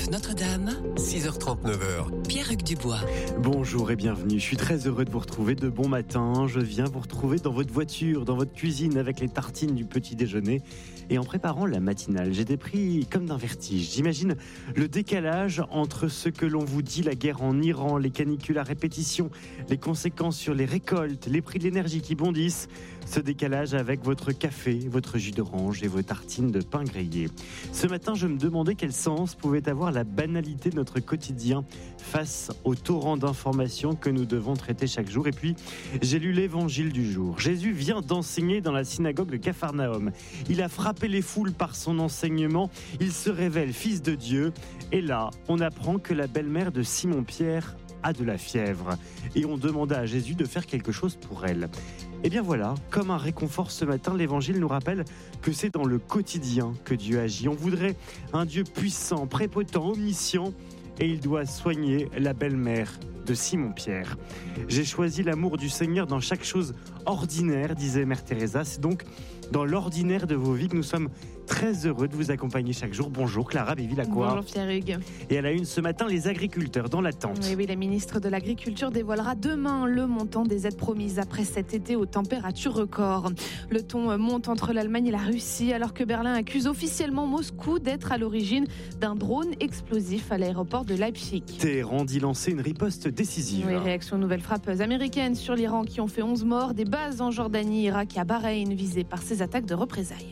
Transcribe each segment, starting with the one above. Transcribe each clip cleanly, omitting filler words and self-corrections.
de Notre-Dame, 6h39. Pierre-Hugues Dubois. Bonjour et bienvenue, je suis très heureux de vous retrouver de bon matin. Je viens vous retrouver dans votre voiture, dans votre cuisine avec les tartines du petit déjeuner. Et en préparant la matinale, j'ai été pris comme d'un vertige. J'imagine le décalage entre ce que l'on vous dit, la guerre en Iran, les canicules à répétition, les conséquences sur les récoltes, les prix de l'énergie qui bondissent. Ce décalage avec votre café, votre jus d'orange et vos tartines de pain grillé. Ce matin, je me demandais quel sens pouvait avoir la banalité de notre quotidien face au torrent d'informations que nous devons traiter chaque jour. Et puis, j'ai lu l'évangile du jour. Jésus vient d'enseigner dans la synagogue de Capharnaüm. Il a frappé les foules par son enseignement. Il se révèle fils de Dieu. Et là, on apprend que la belle-mère de Simon-Pierre a de la fièvre. Et on demanda à Jésus de faire quelque chose pour elle. Et bien voilà, comme un réconfort ce matin, l'évangile nous rappelle que c'est dans le quotidien que Dieu agit. On voudrait un Dieu puissant, prépotent, omniscient, et il doit soigner la belle-mère de Simon-Pierre. J'ai choisi l'amour du Seigneur dans chaque chose ordinaire, disait Mère Teresa. C'est donc dans l'ordinaire de vos vies que nous sommes très heureux de vous accompagner chaque jour. Bonjour Clara Béville-Lacroix. Bonjour Pierre-Hugues. Et à la une ce matin, les agriculteurs dans l'attente. Oui, la ministre de l'Agriculture dévoilera demain le montant des aides promises après cet été aux températures records. Le ton monte entre l'Allemagne et la Russie alors que Berlin accuse officiellement Moscou d'être à l'origine d'un drone explosif à l'aéroport de Leipzig. Téhéran dit lancer une riposte décisive. Oui, réaction aux nouvelles frappes américaines sur l'Iran qui ont fait 11 morts, des bases en Jordanie, Irak et à Bahreïn visées par ces attaques de représailles.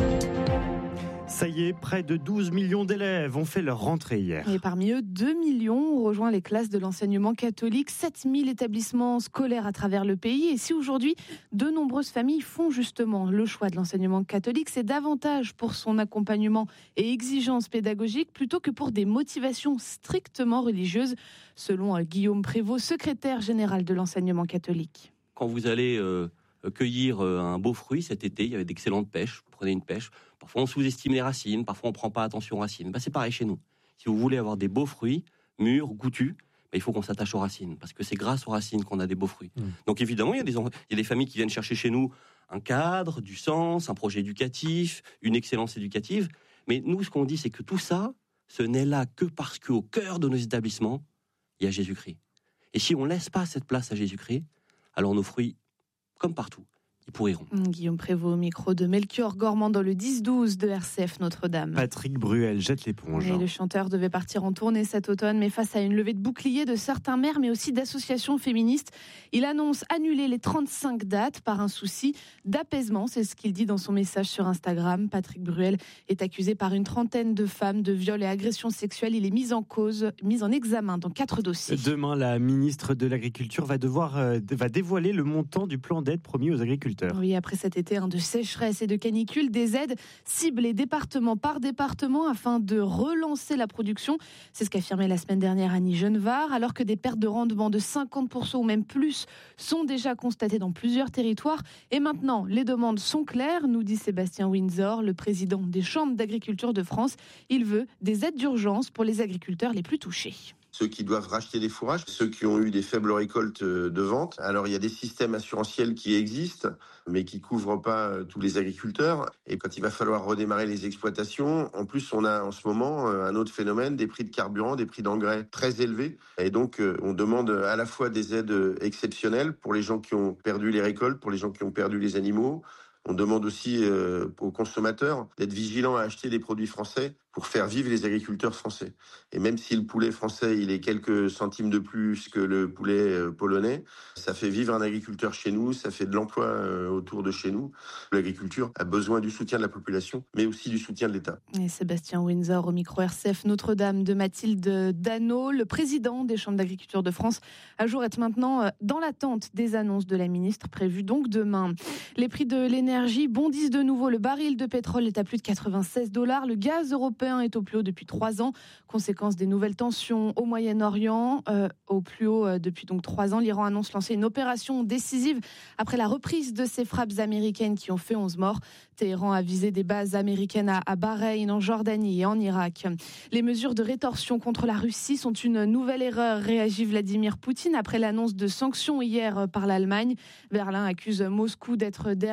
Ça y est, près de 12 millions d'élèves ont fait leur rentrée hier. Et parmi eux, 2 millions ont rejoint les classes de l'enseignement catholique, 7000 établissements scolaires à travers le pays. Et si aujourd'hui, de nombreuses familles font justement le choix de l'enseignement catholique, c'est davantage pour son accompagnement et exigences pédagogiques plutôt que pour des motivations strictement religieuses, selon Guillaume Prévost, secrétaire général de l'enseignement catholique. Quand vous allez cueillir un beau fruit cet été, il y avait d'excellentes pêches, vous prenez une pêche, parfois on sous-estime les racines, parfois on ne prend pas attention aux racines. C'est pareil chez nous. Si vous voulez avoir des beaux fruits, mûrs, goûtus, il faut qu'on s'attache aux racines, parce que c'est grâce aux racines qu'on a des beaux fruits. Donc évidemment, il y a des familles qui viennent chercher chez nous un cadre, du sens, un projet éducatif, une excellence éducative, mais nous, ce qu'on dit, c'est que tout ça, ce n'est là que parce qu'au cœur de nos établissements, il y a Jésus-Christ. Et si on ne laisse pas cette place à Jésus-Christ, alors nos fruits, comme partout, ils pourriront. Guillaume Prévost au micro de Melchior Gormand dans le 10-12 de RCF Notre-Dame. Patrick Bruel jette l'éponge. Et le chanteur devait partir en tournée cet automne, mais face à une levée de boucliers de certains maires, mais aussi d'associations féministes, il annonce annuler les 35 dates par un souci d'apaisement. C'est ce qu'il dit dans son message sur Instagram. Patrick Bruel est accusé par une trentaine de femmes de viol et agressions sexuelles. Il est mis en examen dans 4 dossiers. Demain, la ministre de l'Agriculture va dévoiler le montant du plan d'aide promis aux agriculteurs. Oui, après cet été de sécheresse et de canicule, des aides ciblées département par département afin de relancer la production. C'est ce qu'affirmait la semaine dernière Annie Genevard, alors que des pertes de rendement de 50% ou même plus sont déjà constatées dans plusieurs territoires. Et maintenant, les demandes sont claires, nous dit Sébastien Windsor, le président des chambres d'agriculture de France. Il veut des aides d'urgence pour les agriculteurs les plus touchés. Ceux qui doivent racheter des fourrages, ceux qui ont eu des faibles récoltes de vente. Alors il y a des systèmes assurantiels qui existent, mais qui couvrent pas tous les agriculteurs. Et quand il va falloir redémarrer les exploitations, en plus on a en ce moment un autre phénomène, des prix de carburant, des prix d'engrais très élevés. Et donc on demande à la fois des aides exceptionnelles pour les gens qui ont perdu les récoltes, pour les gens qui ont perdu les animaux. On demande aussi aux consommateurs d'être vigilants à acheter des produits français pour faire vivre les agriculteurs français. Et même si le poulet français, il est quelques centimes de plus que le poulet polonais, ça fait vivre un agriculteur chez nous, ça fait de l'emploi autour de chez nous. L'agriculture a besoin du soutien de la population, mais aussi du soutien de l'État. Et Sébastien Windsor au micro RCF Notre-Dame de Mathilde Dano, le président des chambres d'agriculture de France, à jour est maintenant dans l'attente des annonces de la ministre prévues donc demain. Les prix de l'énergie bondissent de nouveau. Le baril de pétrole est à plus de $96. Le gaz européen est au plus haut depuis 3 ans. Conséquence des nouvelles tensions au Moyen-Orient. Au plus haut depuis donc 3 ans, l'Iran annonce lancer une opération décisive après la reprise de ces frappes américaines qui ont fait 11 morts. Téhéran a visé des bases américaines à Bahreïn, en Jordanie et en Irak. Les mesures de rétorsion contre la Russie sont une nouvelle erreur, réagit Vladimir Poutine après l'annonce de sanctions hier par l'Allemagne. Berlin accuse Moscou d'être derrière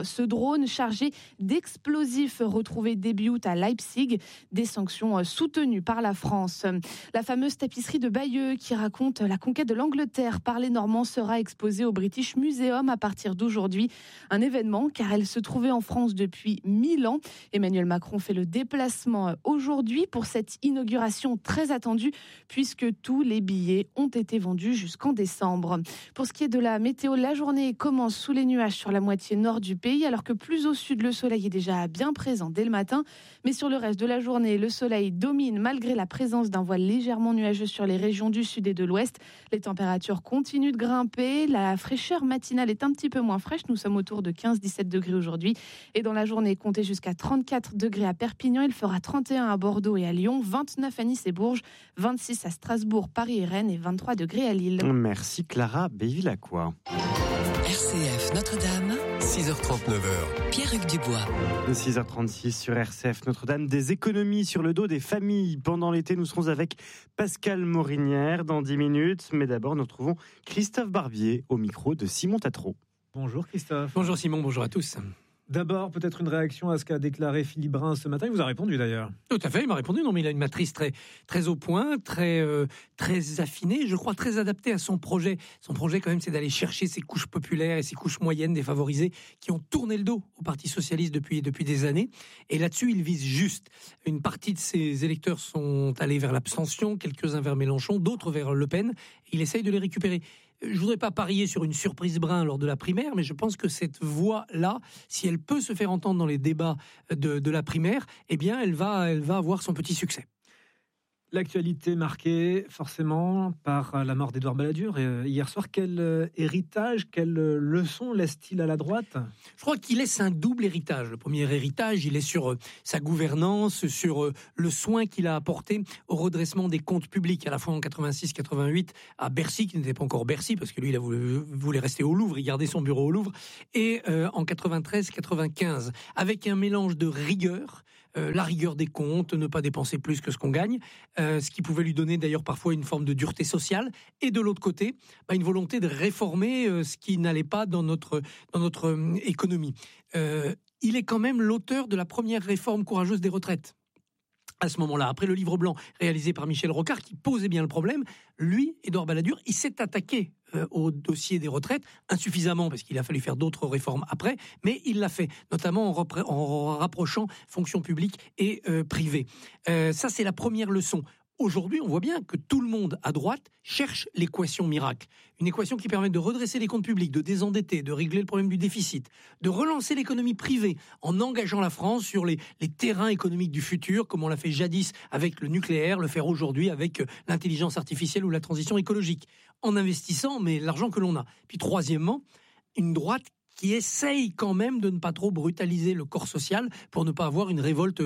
ce drone chargé d'explosifs retrouvé début août à Leipzig. Des sanctions soutenues par la France. La fameuse tapisserie de Bayeux qui raconte la conquête de l'Angleterre par les Normands sera exposée au British Museum à partir d'aujourd'hui. Un événement car elle se trouvait en France depuis 1000 ans. Emmanuel Macron fait le déplacement aujourd'hui pour cette inauguration très attendue puisque tous les billets ont été vendus jusqu'en décembre. Pour ce qui est de la météo, la journée commence sous les nuages sur la moitié nord du pays alors que plus au sud, le soleil est déjà bien présent dès le matin. Mais sur le reste de la journée, le soleil domine malgré la présence d'un voile légèrement nuageux sur les régions du sud et de l'ouest. Les températures continuent de grimper. La fraîcheur matinale est un petit peu moins fraîche. Nous sommes autour de 15-17 degrés aujourd'hui. Et dans la journée, comptez jusqu'à 34 degrés à Perpignan. Il fera 31 à Bordeaux et à Lyon, 29 à Nice et Bourges, 26 à Strasbourg, Paris et Rennes et 23 degrés à Lille. Merci Clara Bévillacqua. RCF Notre-Dame, 6h39. Pierre-Hugues Dubois. 6h36 sur RCF Notre-Dame, des économies sur le dos des familles. Pendant l'été, nous serons avec Pascal Morinière dans 10 minutes. Mais d'abord, nous retrouvons Christophe Barbier au micro de Simon Tatro. Bonjour Christophe. Bonjour Simon, bonjour à tous. D'abord, peut-être une réaction à ce qu'a déclaré Philippe Brun ce matin. Il vous a répondu d'ailleurs. Tout à fait, il m'a répondu. Non, mais il a une matrice très, très au point, très affinée, je crois très adaptée à son projet. Son projet, quand même, c'est d'aller chercher ces couches populaires et ces couches moyennes défavorisées qui ont tourné le dos au Parti socialiste depuis des années. Et là-dessus, il vise juste. Une partie de ses électeurs sont allés vers l'abstention, quelques-uns vers Mélenchon, d'autres vers Le Pen. Il essaye de les récupérer. Je ne voudrais pas parier sur une surprise Brun lors de la primaire, mais je pense que cette voix-là, si elle peut se faire entendre dans les débats de la primaire, eh bien, elle va avoir son petit succès. L'actualité marquée forcément par la mort d'Édouard Balladur hier soir. Quel héritage, quelle leçon laisse-t-il à la droite ? Je crois qu'il laisse un double héritage. Le premier héritage, il est sur sa gouvernance, sur le soin qu'il a apporté au redressement des comptes publics, à la fois en 86-88 à Bercy, qui n'était pas encore Bercy, parce que lui, il voulait rester au Louvre, il gardait son bureau au Louvre, et en 93-95, avec un mélange de rigueur, la rigueur des comptes, ne pas dépenser plus que ce qu'on gagne, ce qui pouvait lui donner d'ailleurs parfois une forme de dureté sociale, et de l'autre côté, une volonté de réformer ce qui n'allait pas dans notre économie. Il est quand même l'auteur de la première réforme courageuse des retraites. À ce moment-là, après le livre blanc réalisé par Michel Rocard, qui posait bien le problème, lui, Édouard Balladur, il s'est attaqué au dossier des retraites, insuffisamment, parce qu'il a fallu faire d'autres réformes après, mais il l'a fait, notamment en rapprochant fonction publique et privée. Ça, c'est la première leçon. Aujourd'hui, on voit bien que tout le monde à droite cherche l'équation miracle. Une équation qui permet de redresser les comptes publics, de désendetter, de régler le problème du déficit, de relancer l'économie privée en engageant la France sur les terrains économiques du futur, comme on l'a fait jadis avec le nucléaire, le faire aujourd'hui avec l'intelligence artificielle ou la transition écologique, en investissant, mais l'argent que l'on a. Puis troisièmement, une droite qui essaye quand même de ne pas trop brutaliser le corps social pour ne pas avoir une révolte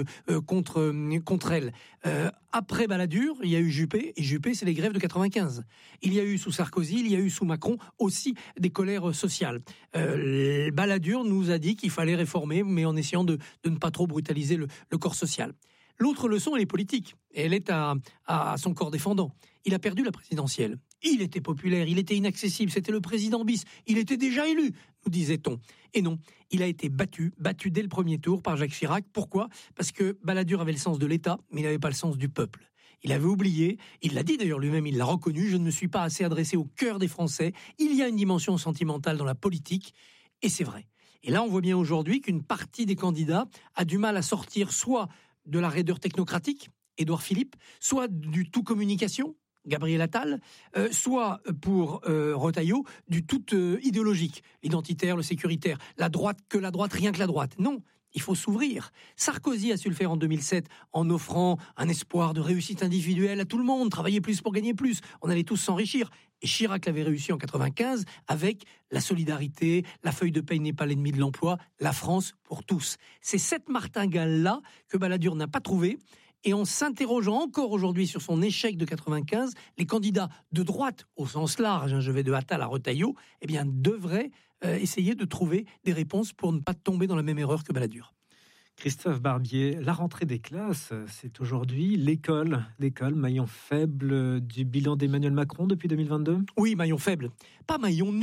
contre elle. Après Balladur, il y a eu Juppé, et Juppé, c'est les grèves de 95. Il y a eu sous Sarkozy, il y a eu sous Macron aussi des colères sociales. Balladur nous a dit qu'il fallait réformer, mais en essayant de ne pas trop brutaliser le corps social. L'autre leçon, elle est politique, et elle est à son corps défendant. Il a perdu la présidentielle. Il était populaire, il était inaccessible, c'était le président bis, il était déjà élu, nous disait-on. Et non, il a été battu dès le premier tour par Jacques Chirac. Pourquoi ? Parce que Balladur avait le sens de l'État, mais il n'avait pas le sens du peuple. Il avait oublié, il l'a dit d'ailleurs lui-même, il l'a reconnu, je ne me suis pas assez adressé au cœur des Français. Il y a une dimension sentimentale dans la politique, et c'est vrai. Et là, on voit bien aujourd'hui qu'une partie des candidats a du mal à sortir soit de la raideur technocratique, Édouard Philippe, soit du tout communication, Gabriel Attal, soit pour Retailleau, du tout idéologique, l'identitaire, le sécuritaire, la droite, rien que la droite. Non, il faut s'ouvrir. Sarkozy a su le faire en 2007 en offrant un espoir de réussite individuelle à tout le monde, travailler plus pour gagner plus, on allait tous s'enrichir. Et Chirac l'avait réussi en 95 avec la solidarité, la feuille de paye n'est pas l'ennemi de l'emploi, la France pour tous. C'est cette martingale-là que Balladur n'a pas trouvée. Et en s'interrogeant encore aujourd'hui sur son échec de 95, les candidats de droite, au sens large, je vais de Attal à Retailleau, eh bien, devraient essayer de trouver des réponses pour ne pas tomber dans la même erreur que Balladur. Christophe Barbier, la rentrée des classes, c'est aujourd'hui l'école, maillon faible du bilan d'Emmanuel Macron depuis 2022 ? Oui, maillon faible, pas maillon nul.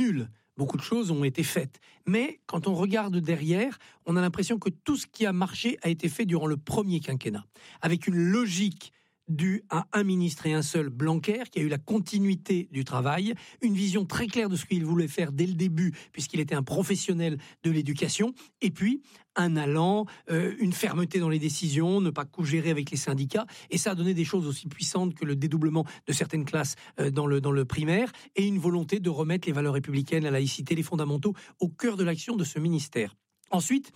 Beaucoup de choses ont été faites. Mais quand on regarde derrière, on a l'impression que tout ce qui a marché a été fait durant le premier quinquennat, avec une logique due à un ministre et un seul, Blanquer, qui a eu la continuité du travail, une vision très claire de ce qu'il voulait faire dès le début, puisqu'il était un professionnel de l'éducation, et puis un allant, une fermeté dans les décisions, ne pas co-gérer avec les syndicats, et ça a donné des choses aussi puissantes que le dédoublement de certaines classes dans le primaire, et une volonté de remettre les valeurs républicaines, la laïcité, les fondamentaux au cœur de l'action de ce ministère. Ensuite,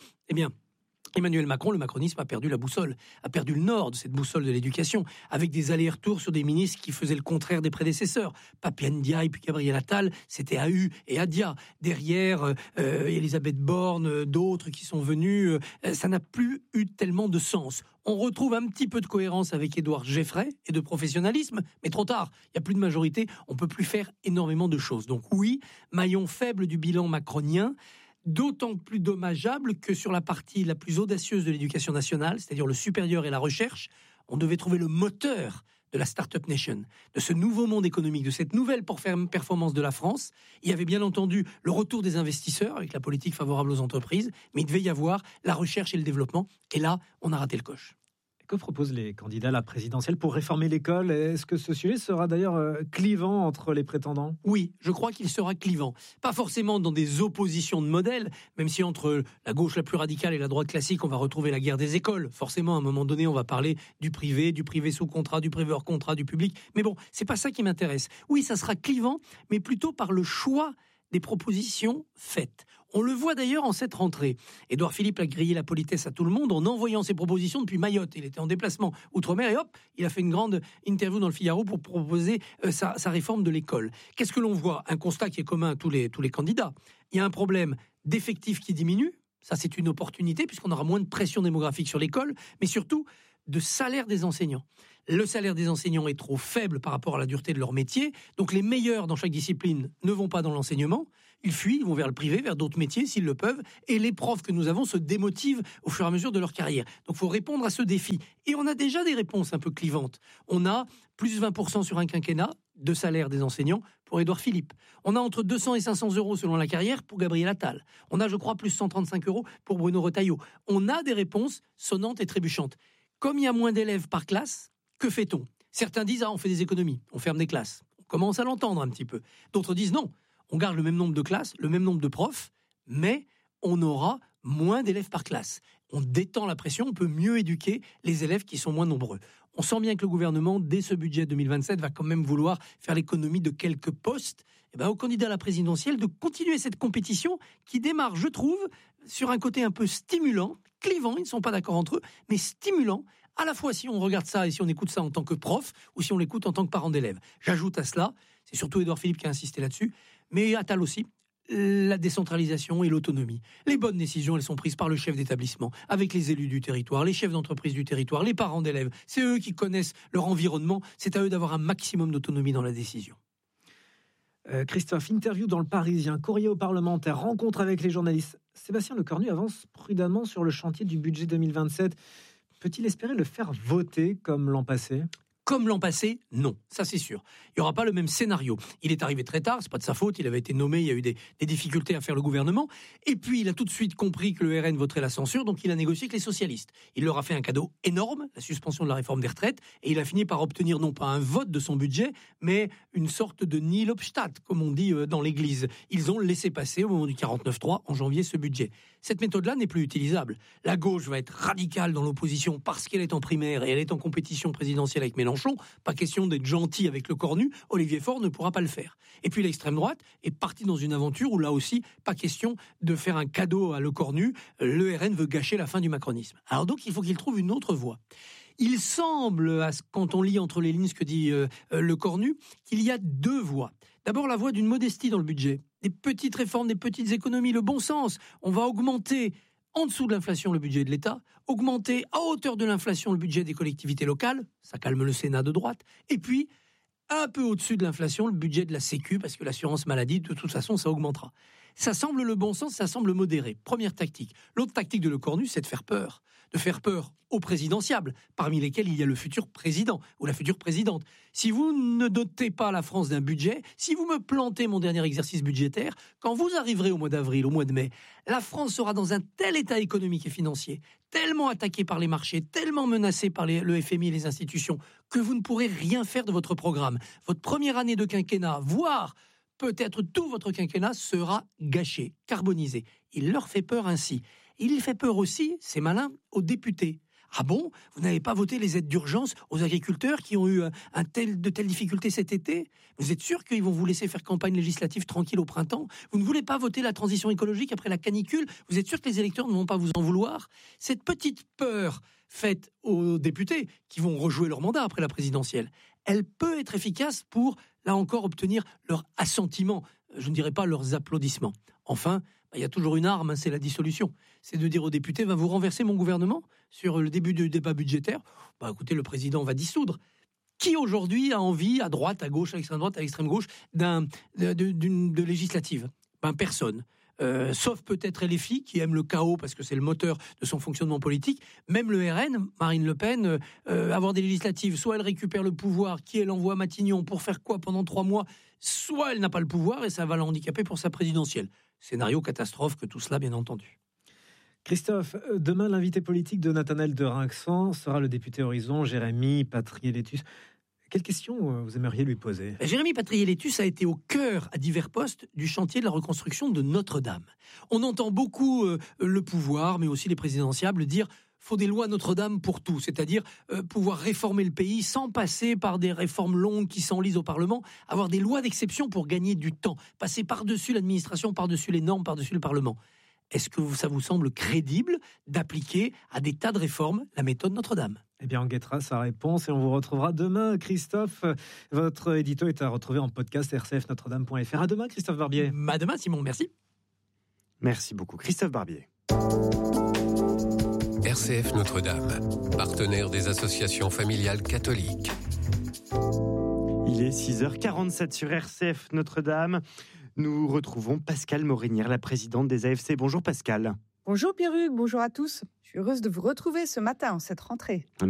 Emmanuel Macron, le macronisme a perdu la boussole, a perdu le nord de cette boussole de l'éducation, avec des allers-retours sur des ministres qui faisaient le contraire des prédécesseurs. Pape Ndiaye puis Gabriel Attal, c'était AU et Adia. Derrière, Elisabeth Borne, d'autres qui sont venus, ça n'a plus eu tellement de sens. On retrouve un petit peu de cohérence avec Édouard Geffray et de professionnalisme, mais trop tard. Il n'y a plus de majorité, on ne peut plus faire énormément de choses. Donc oui, maillon faible du bilan macronien, d'autant plus dommageable que sur la partie la plus audacieuse de l'éducation nationale, c'est-à-dire le supérieur et la recherche, on devait trouver le moteur de la Startup Nation, de ce nouveau monde économique, de cette nouvelle performance de la France. Il y avait bien entendu le retour des investisseurs avec la politique favorable aux entreprises, mais il devait y avoir la recherche et le développement. Et là, on a raté le coche. Que proposent les candidats à la présidentielle pour réformer l'école? Est-ce que ce sujet sera d'ailleurs clivant entre les prétendants? Oui, je crois qu'il sera clivant. Pas forcément dans des oppositions de modèles, même si entre la gauche la plus radicale et la droite classique, on va retrouver la guerre des écoles. Forcément, à un moment donné, on va parler du privé sous contrat, du privé hors contrat, du public. Mais bon, c'est pas ça qui m'intéresse. Oui, ça sera clivant, mais plutôt par le choix des propositions faites. On le voit d'ailleurs en cette rentrée. Édouard Philippe a grillé la politesse à tout le monde en envoyant ses propositions depuis Mayotte. Il était en déplacement outre-mer et hop, il a fait une grande interview dans le Figaro pour proposer sa réforme de l'école. Qu'est-ce que l'on voit? Un constat qui est commun à tous les candidats. Il y a un problème d'effectifs qui diminue. Ça, c'est une opportunité puisqu'on aura moins de pression démographique sur l'école, mais surtout de salaire des enseignants. Le salaire des enseignants est trop faible par rapport à la dureté de leur métier, donc les meilleurs dans chaque discipline ne vont pas dans l'enseignement, ils fuient, ils vont vers le privé, vers d'autres métiers s'ils le peuvent, et les profs que nous avons se démotivent au fur et à mesure de leur carrière. Donc il faut répondre à ce défi. Et on a déjà des réponses un peu clivantes. On a plus 20% sur un quinquennat de salaire des enseignants pour Édouard Philippe. On a entre 200 et 500 euros selon la carrière pour Gabriel Attal. On a, je crois, plus 135 euros pour Bruno Retailleau. On a des réponses sonnantes et trébuchantes. Comme il y a moins d'élèves par classe, que fait-on? Certains disent on fait des économies, on ferme des classes. On commence à l'entendre un petit peu. D'autres disent non, on garde le même nombre de classes, le même nombre de profs, mais on aura moins d'élèves par classe. On détend la pression, on peut mieux éduquer les élèves qui sont moins nombreux. On sent bien que le gouvernement, dès ce budget 2027, va quand même vouloir faire l'économie de quelques postes. Et aux candidats à la présidentielle de continuer cette compétition qui démarre, je trouve, sur un côté un peu stimulant, clivant, ils ne sont pas d'accord entre eux, mais stimulant, à la fois si on regarde ça et si on écoute ça en tant que prof ou si on l'écoute en tant que parent d'élève. J'ajoute à cela, c'est surtout Édouard Philippe qui a insisté là-dessus, mais Attal aussi, la décentralisation et l'autonomie. Les bonnes décisions, elles sont prises par le chef d'établissement, avec les élus du territoire, les chefs d'entreprise du territoire, les parents d'élèves. C'est eux qui connaissent leur environnement, c'est à eux d'avoir un maximum d'autonomie dans la décision. Christophe, interview dans Le Parisien, courrier au parlementaire, rencontre avec les journalistes. Sébastien Lecornu avance prudemment sur le chantier du budget 2027. Peut-il espérer le faire voter comme l'an passé ? Comme l'an passé, non, ça c'est sûr. Il n'y aura pas le même scénario. Il est arrivé très tard, c'est pas de sa faute, il avait été nommé, il y a eu des difficultés à faire le gouvernement, et puis il a tout de suite compris que le RN voterait la censure, donc il a négocié avec les socialistes. Il leur a fait un cadeau énorme, la suspension de la réforme des retraites, et il a fini par obtenir non pas un vote de son budget, mais une sorte de nihil obstat, comme on dit dans l'église. Ils ont laissé passer au moment du 49.3 en janvier ce budget. Cette méthode-là n'est plus utilisable. La gauche va être radicale dans l'opposition parce qu'elle est en primaire et elle est en compétition présidentielle avec Mélenchon. Pas question d'être gentil avec Lecornu. Olivier Faure ne pourra pas le faire. Et puis l'extrême droite est partie dans une aventure où là aussi, pas question de faire un cadeau à Lecornu. Le RN veut gâcher la fin du macronisme. Alors donc, il faut qu'il trouve une autre voie. Il semble, quand on lit entre les lignes ce que dit Lecornu, qu'il y a deux voies. D'abord, la voie d'une modestie dans le budget. Des petites réformes, des petites économies, le bon sens. On va augmenter en dessous de l'inflation le budget de l'État, augmenter à hauteur de l'inflation le budget des collectivités locales, ça calme le Sénat de droite, et puis un peu au-dessus de l'inflation le budget de la Sécu, parce que l'assurance maladie, de toute façon, ça augmentera. Ça semble le bon sens, ça semble modéré. Première tactique. L'autre tactique de Lecornu, c'est de faire peur de faire peur aux présidentiables, parmi lesquels il y a le futur président ou la future présidente. Si vous ne dotez pas la France d'un budget, si vous me plantez mon dernier exercice budgétaire, quand vous arriverez au mois d'avril, au mois de mai, la France sera dans un tel état économique et financier, tellement attaquée par les marchés, tellement menacée par le FMI et les institutions, que vous ne pourrez rien faire de votre programme. Votre première année de quinquennat, voire peut-être tout votre quinquennat, sera gâché, carbonisé. Il leur fait peur ainsi. Il fait peur aussi, c'est malin, aux députés. Ah bon, vous n'avez pas voté les aides d'urgence aux agriculteurs qui ont eu de telles difficultés cet été? Vous êtes sûr qu'ils vont vous laisser faire campagne législative tranquille au printemps? Vous ne voulez pas voter la transition écologique après la canicule? Vous êtes sûr que les électeurs ne vont pas vous en vouloir? Cette petite peur faite aux députés qui vont rejouer leur mandat après la présidentielle, elle peut être efficace pour, là encore, obtenir leur assentiment, je ne dirais pas leurs applaudissements. Enfin, il y a toujours une arme, c'est la dissolution. C'est de dire aux députés, vous renverser mon gouvernement sur le début du débat budgétaire. Écoutez, le président va dissoudre. Qui aujourd'hui a envie, à droite, à gauche, à l'extrême droite, à l'extrême gauche, de législative? Personne. Sauf peut-être LFI, qui aime le chaos parce que c'est le moteur de son fonctionnement politique. Même le RN, Marine Le Pen, avoir des législatives, soit elle récupère le pouvoir, qui elle envoie à Matignon pour faire quoi pendant 3 mois, soit elle n'a pas le pouvoir et ça va la handicaper pour sa présidentielle. Scénario catastrophe que tout cela, bien entendu. Christophe, demain, l'invité politique de Nathanaël de Rinxan sera le député Horizon, Jérémy Patriélétus. Quelle question vous aimeriez lui poser? Jérémy Patriélétus a été au cœur, à divers postes, du chantier de la reconstruction de Notre-Dame. On entend beaucoup le pouvoir, mais aussi les présidentiables, dire « faut des lois Notre-Dame pour tout », c'est-à-dire pouvoir réformer le pays sans passer par des réformes longues qui s'enlisent au Parlement, avoir des lois d'exception pour gagner du temps, passer par-dessus l'administration, par-dessus les normes, par-dessus le Parlement. Est-ce que ça vous semble crédible d'appliquer à des tas de réformes la méthode Notre-Dame? Eh bien, on guettera sa réponse et on vous retrouvera demain. Christophe, votre édito est à retrouver en podcast rcfnotredame.fr. À demain, Christophe Barbier. À demain, Simon, merci. Merci beaucoup, Christophe Barbier. RCF Notre-Dame, partenaire des associations familiales catholiques. Il est 6h47 sur RCF Notre-Dame. Nous retrouvons Pascale Morinière, la présidente des AFC. Bonjour Pascale. Bonjour Pierre-Hugues, bonjour à tous. Je suis heureuse de vous retrouver ce matin en cette rentrée.